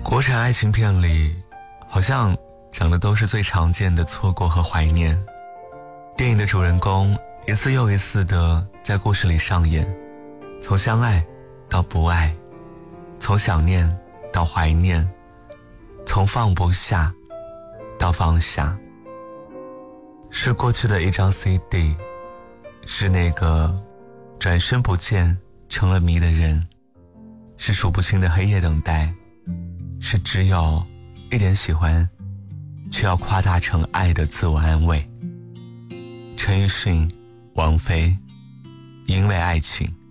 国产爱情片里好像讲的都是最常见的错过和怀念。电影的主人公一次又一次的在故事里上演，从相爱到不爱，从想念到怀念，从放不下到放下。是过去的一张 CD， 是那个转身不见成了谜的人，是数不清的黑夜等待，是只有一点喜欢却要夸大成爱的自我安慰。陈奕迅、王菲，因为爱情。